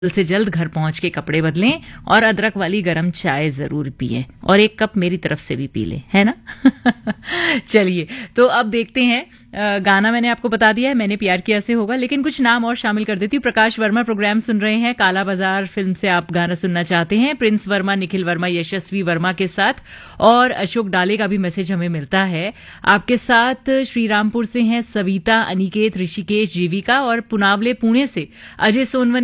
जल्द से जल्द घर पहुंच के कपड़े बदलें और अदरक वाली गरम चाय जरूर पिए और एक कप मेरी तरफ से भी पी लें, है ना। चलिए, तो अब देखते हैं। गाना मैंने आपको बता दिया है, मैंने प्यार किया से होगा, लेकिन कुछ नाम और शामिल कर देती हूँ। प्रकाश वर्मा प्रोग्राम सुन रहे हैं, काला बाजार फिल्म से आप गाना सुनना चाहते हैं। प्रिंस वर्मा, निखिल वर्मा, यशस्वी वर्मा के साथ, और अशोक डाले का भी मैसेज हमें मिलता है। आपके साथ श्रीरामपुर से हैं सविता, अनिकेत, ऋषिकेश, जीविका, और पुनावले पुणे से अजय सोनवने